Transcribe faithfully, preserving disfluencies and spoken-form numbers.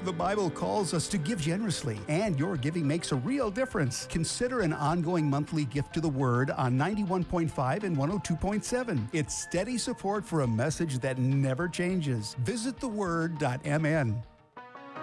The Bible calls us to give generously, and your giving makes a real difference. Consider an ongoing monthly gift to the Word on ninety-one point five and one oh two point seven. It's steady support for a message that never changes. Visit the word dot m n.